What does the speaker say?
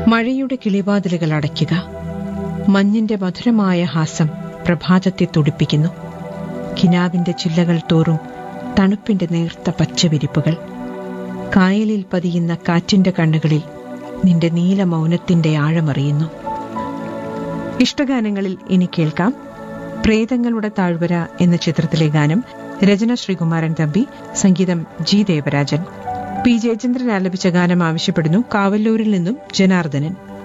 മഴയുടെ കിളിവാതിലുകൾ അടയ്ക്കുക. മഞ്ഞിന്റെ മധുരമായ ഹാസം പ്രഭാതത്തെ തുടിപ്പിക്കുന്നു. കിനാവിന്റെ ചില്ലകൾ തോറും തണുപ്പിന്റെ നേർത്ത പച്ചവിരിപ്പുകൾ. കായലിൽ പതിയുന്ന കാറ്റിന്റെ കണ്ണുകളിൽ നിന്റെ നീല മൗനത്തിന്റെ ആഴമറിയുന്നു. ഇഷ്ടഗാനങ്ങളിൽ ഇനി കേൾക്കാം പ്രേതങ്ങളുടെ താഴ്വര എന്ന ചിത്രത്തിലെ ഗാനം. രചന ശ്രീകുമാരൻ തമ്പി, സംഗീതം ജി ദേവരാജൻ. പി ജയചന്ദ്രൻ ആലപിച്ച ഗാനം ആവശ്യപ്പെടുന്നു കാവല്ലൂരിൽ നിന്നും ജനാർദ്ദനൻ.